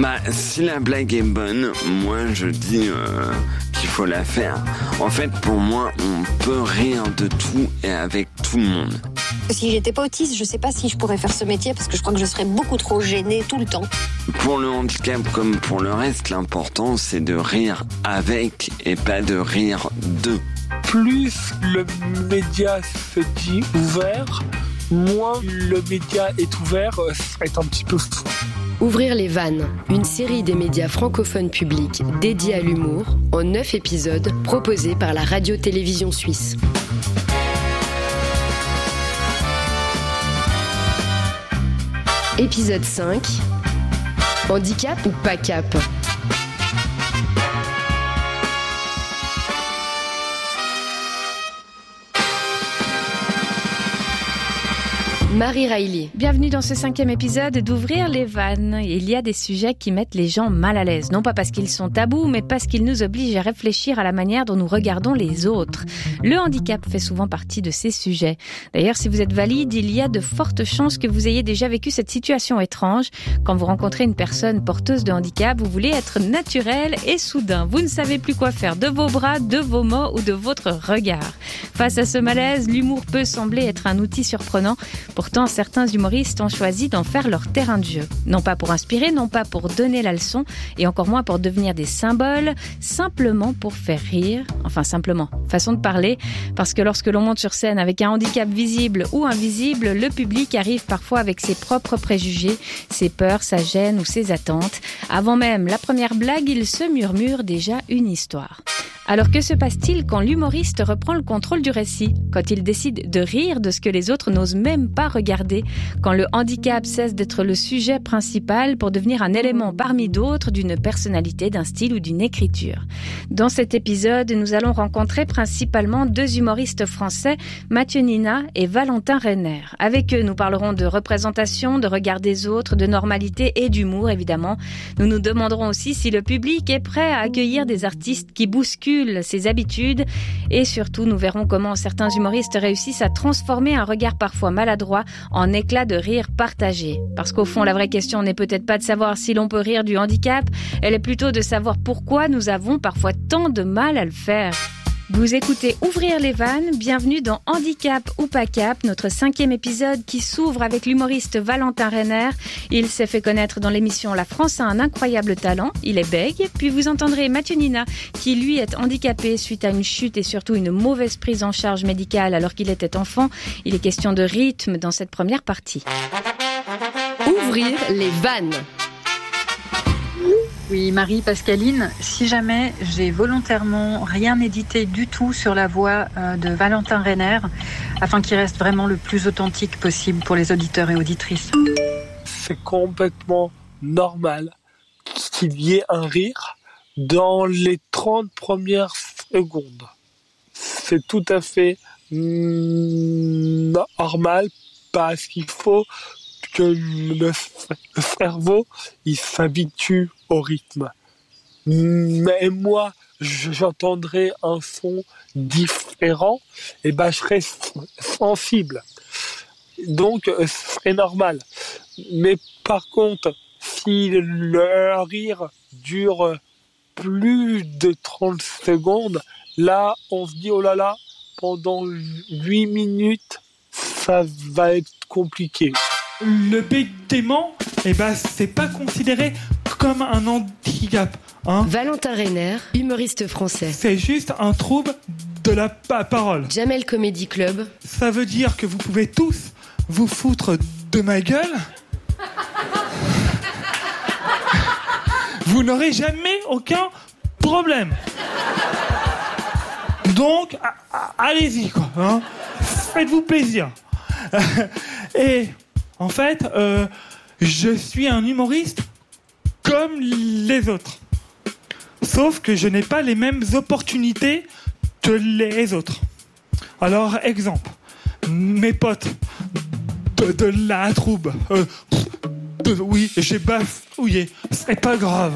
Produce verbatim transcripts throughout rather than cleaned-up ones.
Bah, si la blague est bonne, moi je dis euh, qu'il faut la faire. En fait, pour moi, on peut rire de tout et avec tout le monde. Si j'étais pas autiste, je sais pas si je pourrais faire ce métier parce que je crois que je serais beaucoup trop gênée tout le temps. Pour le handicap comme pour le reste, l'important c'est de rire avec et pas de rire de. Plus le média se dit ouvert, moins le média est ouvert, c'est un petit peu fou. Ouvrir les vannes, une série des médias francophones publics dédiés à l'humour, en neuf épisodes proposés par la radio-télévision suisse. Épisode cinq. Handicap ou pas cap ? Marie Riley. Bienvenue dans ce cinquième épisode d'Ouvrir les vannes. Il y a des sujets qui mettent les gens mal à l'aise. Non pas parce qu'ils sont tabous, mais parce qu'ils nous obligent à réfléchir à la manière dont nous regardons les autres. Le handicap fait souvent partie de ces sujets. D'ailleurs, si vous êtes valide, il y a de fortes chances que vous ayez déjà vécu cette situation étrange. Quand vous rencontrez une personne porteuse de handicap, vous voulez être naturel et soudain. Vous ne savez plus quoi faire de vos bras, de vos mots ou de votre regard. Face à ce malaise, l'humour peut sembler être un outil surprenant. Pourtant, certains humoristes ont choisi d'en faire leur terrain de jeu. Non pas pour inspirer, non pas pour donner la leçon, et encore moins pour devenir des symboles, simplement pour faire rire. Enfin, simplement, façon de parler, parce que lorsque l'on monte sur scène avec un handicap visible ou invisible, le public arrive parfois avec ses propres préjugés, ses peurs, sa gêne ou ses attentes. Avant même la première blague, il se murmure déjà une histoire. Alors que se passe-t-il quand l'humoriste reprend le contrôle du récit ? Quand il décide de rire de ce que les autres n'osent même pas regarder ? Quand le handicap cesse d'être le sujet principal pour devenir un élément parmi d'autres d'une personnalité, d'un style ou d'une écriture ? Dans cet épisode, nous allons rencontrer principalement deux humoristes français, Mathieu Nina et Valentin Renner. Avec eux, nous parlerons de représentation, de regard des autres, de normalité et d'humour, évidemment. Nous nous demanderons aussi si le public est prêt à accueillir des artistes qui bousculent ses habitudes, et surtout nous verrons comment certains humoristes réussissent à transformer un regard parfois maladroit en éclat de rire partagé. Parce qu'au fond, la vraie question n'est peut-être pas de savoir si l'on peut rire du handicap, elle est plutôt de savoir pourquoi nous avons parfois tant de mal à le faire. Vous écoutez Ouvrir les vannes, bienvenue dans Handicap ou pas cap, notre cinquième épisode qui s'ouvre avec l'humoriste Valentin Renner. Il s'est fait connaître dans l'émission La France a un incroyable talent, il est bègue. Puis vous entendrez Mathieu Nina, qui lui est handicapé suite à une chute et surtout une mauvaise prise en charge médicale alors qu'il était enfant. Il est question de rythme dans cette première partie. Ouvrir les vannes. Oui, Marie Pascaline, si jamais j'ai volontairement rien édité du tout sur la voix euh, de Valentin Renner, afin qu'il reste vraiment le plus authentique possible pour les auditeurs et auditrices. C'est complètement normal qu'il y ait un rire dans les trente premières secondes. C'est tout à fait normal parce qu'il faut que le cerveau il s'habitue au rythme. Mais moi, j'entendrai un son différent, et ben je serai sensible. Donc c'est normal. Mais par contre, si le rire dure plus de trente secondes, là on se dit oh là là, pendant huit minutes, ça va être compliqué. Le bégaiement, eh ben, c'est pas considéré comme un handicap. Hein. Valentin Renner, humoriste français. C'est juste un trouble de la pa- parole. Jamel Comedy Club. Ça veut dire que vous pouvez tous vous foutre de ma gueule. Vous n'aurez jamais aucun problème. Donc, a- a- allez-y, quoi. Hein. Faites-vous plaisir. Et... En fait, euh, je suis un humoriste comme les autres. Sauf que je n'ai pas les mêmes opportunités que les autres. Alors, exemple, mes potes de, de la troupe. Euh, de, oui, j'ai bafouillé. C'est pas grave.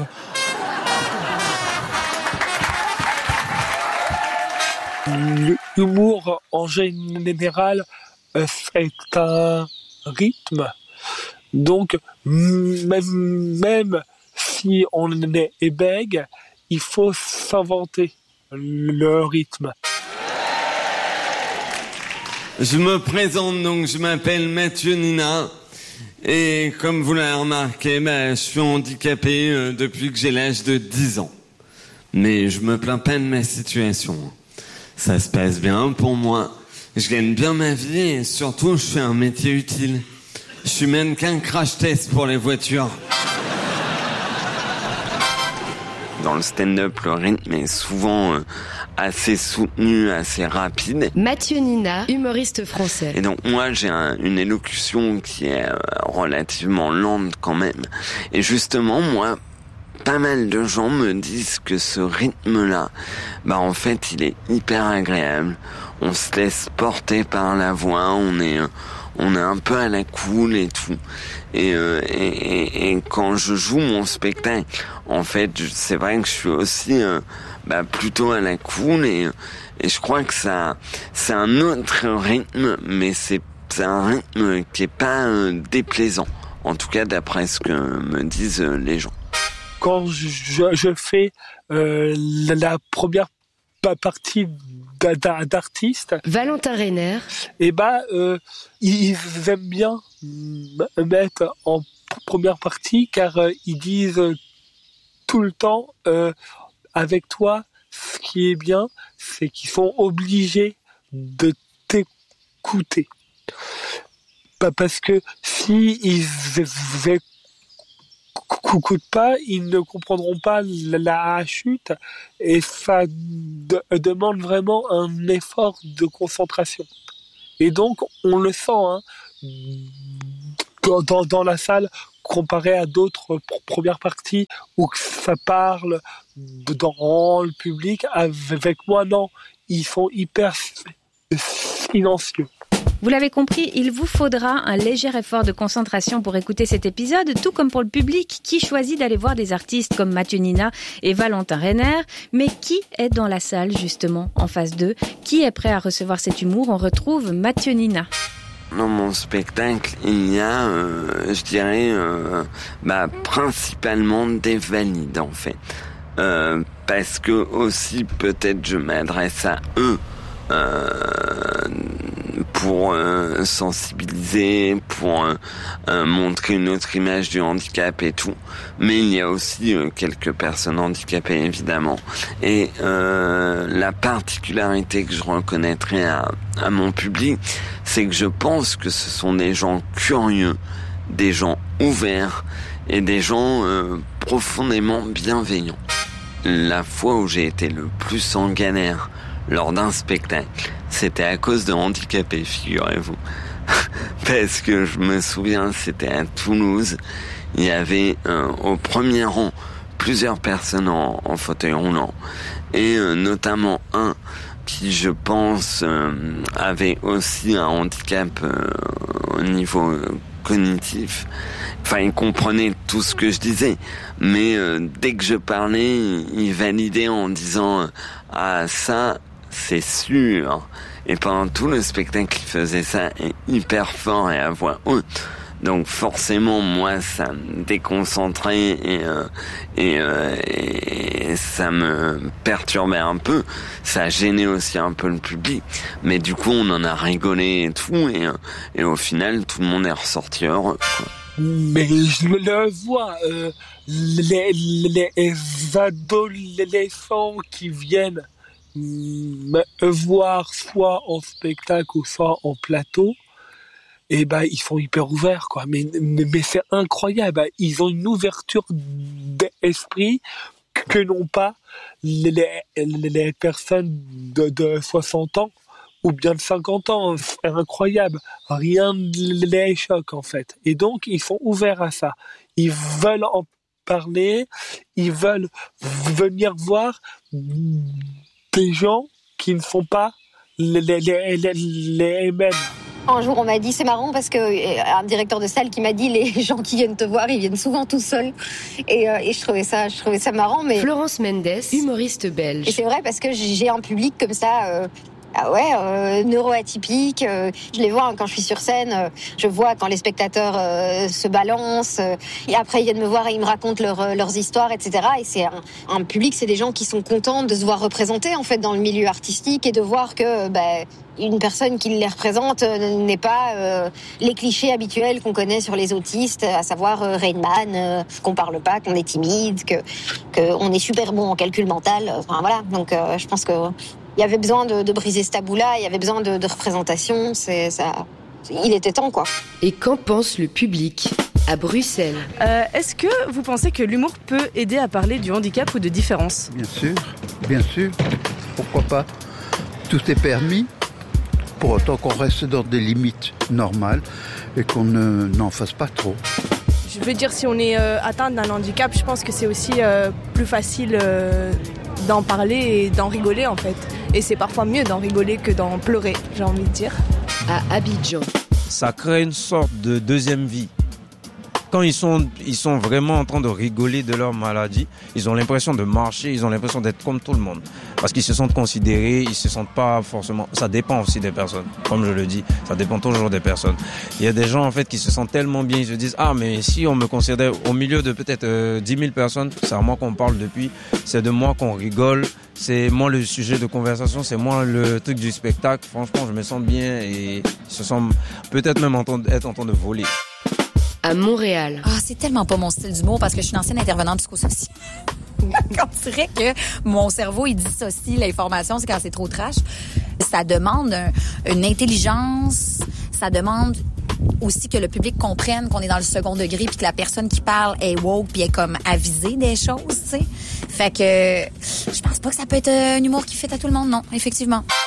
L'humour, en général, c'est un rythme. Donc, même, même si si on est bègue, il faut s'inventer le rythme. Je me présente donc, je m'appelle Mathieu Nina et comme vous l'avez remarqué, bah, je suis handicapé euh, depuis que j'ai l'âge de dix ans. Mais je me plains pas de ma situation. Ça se passe bien pour moi. Je gagne bien ma vie et surtout je fais un métier utile. Je suis mannequin crash test pour les voitures. Dans le stand-up, le rythme est souvent euh, assez soutenu, assez rapide. Mathieu Nina, humoriste français. Et donc moi j'ai un, une élocution qui est euh, relativement lente quand même. Et justement moi, pas mal de gens me disent que ce rythme-là, bah en fait il est hyper agréable. On se laisse porter par la voix, on est... Euh, on est un peu à la cool et tout. Et, euh, et, et, et quand je joue mon spectacle, en fait, c'est vrai que je suis aussi euh, bah, plutôt à la cool et, et je crois que ça, c'est un autre rythme, mais c'est, c'est un rythme qui est pas euh, déplaisant. En tout cas, d'après ce que me disent euh, les gens. Quand je, je fais euh, la, la première partie d'artistes, Valentin Reiner, et bah euh, ils aiment bien me mettre en première partie car euh, ils disent tout le temps euh, avec toi, ce qui est bien, c'est qu'ils sont obligés de t'écouter. Parce que si ils n'écoutent pas, ils ne comprendront pas la chute et ça de- demande vraiment un effort de concentration. Et donc, on le sent hein, dans, dans, dans la salle comparé à d'autres pr- premières parties où ça parle dans le public. Avec moi, non, ils sont hyper silencieux. Vous l'avez compris, il vous faudra un léger effort de concentration pour écouter cet épisode, tout comme pour le public qui choisit d'aller voir des artistes comme Mathieu Nina et Valentin Reiner. Mais qui est dans la salle, justement, en face d'eux? Qui est prêt à recevoir cet humour? On retrouve Mathieu Nina. Dans mon spectacle, il y a, euh, je dirais, euh, bah, principalement des valides, en fait. Euh, parce que aussi, peut-être, je m'adresse à eux. Euh, pour euh, sensibiliser, pour euh, euh, montrer une autre image du handicap et tout. Mais il y a aussi euh, quelques personnes handicapées, évidemment. Et euh, la particularité que je reconnaîtrais à, à mon public, c'est que je pense que ce sont des gens curieux, des gens ouverts et des gens euh, profondément bienveillants. La fois où j'ai été le plus en galère lors d'un spectacle, c'était à cause de handicapés, figurez-vous. Parce que je me souviens, c'était à Toulouse, il y avait euh, au premier rang plusieurs personnes en, en fauteuil roulant, et euh, notamment un qui, je pense, euh, avait aussi un handicap euh, au niveau euh, cognitif. Enfin, il comprenait tout ce que je disais, mais euh, dès que je parlais, il validait en disant « Ah, ça, c'est sûr !» Et pendant tout le spectacle, il faisait ça hyper fort et à voix haute. Donc forcément, moi, ça me déconcentrait et, euh, et, euh, et ça me perturbait un peu. Ça gênait aussi un peu le public. Mais du coup, on en a rigolé et tout. Et, et au final, tout le monde est ressorti heureux, quoi. Mais je le vois, euh, les, les adolescents qui viennent me voir soit en spectacle ou soit en plateau, et ben ils sont hyper ouverts quoi. Mais mais, mais c'est incroyable, ils ont une ouverture d'esprit que n'ont pas les, les, les personnes de, de soixante ans ou bien de cinquante ans. C'est incroyable, rien ne les choque en fait. Et donc ils sont ouverts à ça. Ils veulent en parler, ils veulent venir voir des gens qui ne sont pas les, les, les, les, les mêmes. Un jour, on m'a dit, c'est marrant parce que euh, un directeur de salle qui m'a dit, les gens qui viennent te voir, ils viennent souvent tout seuls. Et, euh, et je trouvais ça, je trouvais ça marrant. Mais Florence Mendes, humoriste belge. et c'est vrai parce que j'ai un public comme ça, euh, Ah ouais, euh, neuroatypiques. Euh, je les vois hein, quand je suis sur scène. Euh, je vois quand les spectateurs euh, se balancent. Euh, et après, ils viennent me voir et ils me racontent leur, euh, leurs histoires, et cetera. Et c'est un, un public, c'est des gens qui sont contents de se voir représentés en fait dans le milieu artistique et de voir que bah, une personne qui les représente euh, n'est pas euh, les clichés habituels qu'on connaît sur les autistes, à savoir euh, Rain Man, euh, qu'on parle pas, qu'on est timide, que qu'on est super bon en calcul mental. Enfin voilà. Donc euh, je pense que il y avait besoin de, de briser ce tabou-là, il y avait besoin de, de représentation, c'est, ça, il était temps, quoi. Et qu'en pense le public à Bruxelles? euh, Est-ce que vous pensez que l'humour peut aider à parler du handicap ou de différence? Bien sûr, bien sûr. Pourquoi pas? Tout est permis, pour autant qu'on reste dans des limites normales et qu'on ne, n'en fasse pas trop. Je veux dire, si on est euh, atteint d'un handicap, je pense que c'est aussi euh, plus facile euh, d'en parler et d'en rigoler, en fait. Et c'est parfois mieux d'en rigoler que d'en pleurer, j'ai envie de dire. À Abidjan. Ça crée une sorte de deuxième vie. Quand ils sont, ils sont vraiment en train de rigoler de leur maladie, ils ont l'impression de marcher, ils ont l'impression d'être comme tout le monde. Parce qu'ils se sentent considérés, ils se sentent pas forcément... Ça dépend aussi des personnes, comme je le dis, ça dépend toujours des personnes. Il y a des gens en fait qui se sentent tellement bien, ils se disent « Ah, mais si on me considère au milieu de peut-être euh, dix mille personnes, c'est à moi qu'on parle depuis, c'est de moi qu'on rigole, c'est moi le sujet de conversation, c'est moi le truc du spectacle. Franchement, je me sens bien et ils se sentent peut-être même en train, être en train de voler. » À Montréal. Ah, c'est tellement pas mon style d'humour parce que je suis une ancienne intervenante psychosociale. On dirait que mon cerveau, il dissocie l'information, c'est quand c'est trop trash. Ça demande un, une intelligence, ça demande aussi que le public comprenne qu'on est dans le second degré puis que la personne qui parle est woke puis est comme avisée des choses, tu sais. Fait que je pense pas que ça peut être un humour qui fait à tout le monde, non, effectivement.